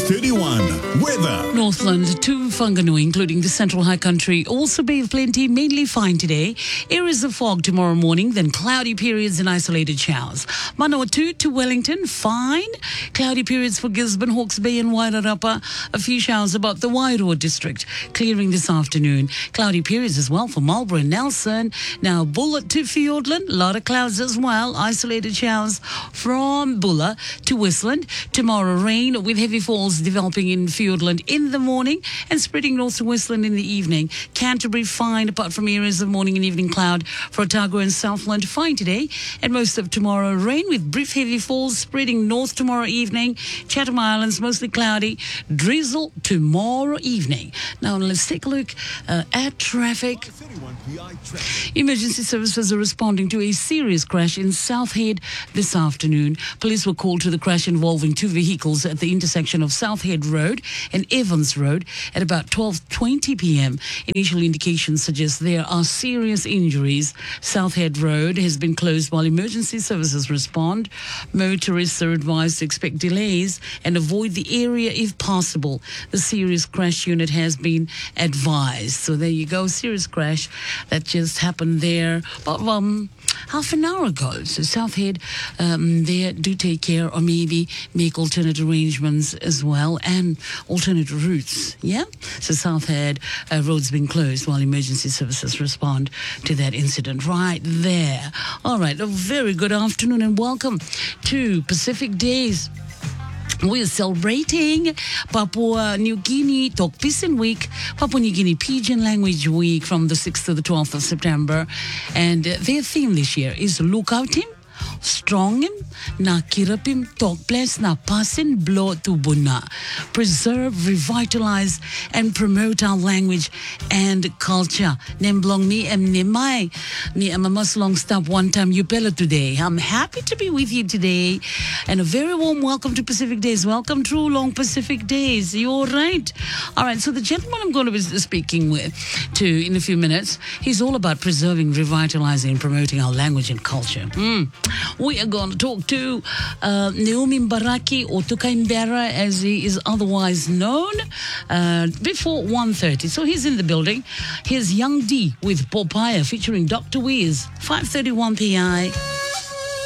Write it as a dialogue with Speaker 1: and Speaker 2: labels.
Speaker 1: 5:31. Weather.
Speaker 2: Northland to Whanganui, including the Central High Country, also be plenty, mainly fine today. Areas of fog tomorrow morning, then cloudy periods and isolated showers. Manawatu to Wellington, fine. Cloudy periods for Gisborne, Hawke's Bay and Wairarapa. A few showers about the Wairoa district, clearing this afternoon. Cloudy periods as well for Marlborough and Nelson. Now Bulla to Fiordland, a lot of clouds as well. Isolated showers from Bulla to Whistland. Tomorrow rain with heavy falls developing in Fiordland in the morning and spreading north to Whistland in the evening. Canterbury fine apart from areas of morning and evening cloud. For Otago and Southland fine today and most of tomorrow rain with brief heavy falls spreading north tomorrow evening. Chatham Islands mostly cloudy. Drizzle tomorrow evening. Now let's take a look at traffic. Emergency services are responding to a serious crash in South Head this afternoon. Police were called to the crash involving two vehicles at the intersection of South Head Road and Evans Road at about 12:20 p.m. Initial indications suggest there are serious injuries. South Head Road has been closed while emergency services respond. Motorists are advised to expect delays and avoid the area if possible. The serious crash unit has been advised. So there you go, serious crash that just happened there about half an hour ago. So South Head, there do take care or maybe make alternate arrangements as well and alternate routes. Yeah? So South Head road's been closed while emergency services respond to that incident right there. All right, a very good afternoon and welcome to Pacific Days. We are celebrating Papua New Guinea Tok Pisin Week, Papua New Guinea Pidgin Language Week from the 6th to the 12th of September. And their theme this year is Lukautim, Strongim, Na Kirapim, Tokples, Na Pasin, Blow to Buna. Preserve, revitalize, and promote our language and culture. Nemblong ni em nimai. Ni em mas long stop one time Upella today. I'm happy to be with you today. And a very warm welcome to Pacific Days. Welcome to Long Pacific Days. You all right? All right, so the gentleman I'm going to be speaking to in a few minutes, he's all about preserving, revitalizing, and promoting our language and culture. We are going to talk to Naomi Mbaraki, or Tukaimbera as he is otherwise known, before 1:30. So he's in the building. Here's Young D with Popeye featuring Dr. Wiz, 5:31 PI.